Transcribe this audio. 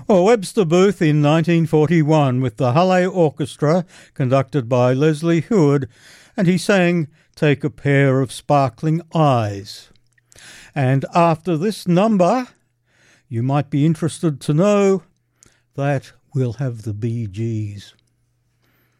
Well, Webster Booth in 1941 with the Halle Orchestra, conducted by Leslie Heward, and he sang Take a Pair of Sparkling Eyes. And after this number, you might be interested to know that we'll have the Bee Gees.